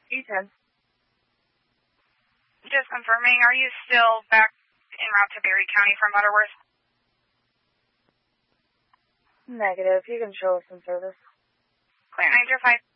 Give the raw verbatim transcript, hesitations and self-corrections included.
E ten. Just confirming, are you still back en route to Berry County from Butterworth? Negative. You can show us some service. Clear nine zero five.